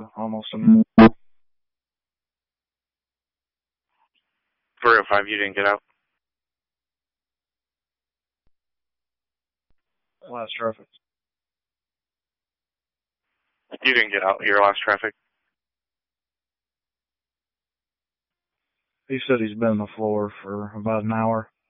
almost a minute. 305, you didn't get out. Last traffic. You didn't get out. Your last traffic. He said he's been on the floor for about an hour.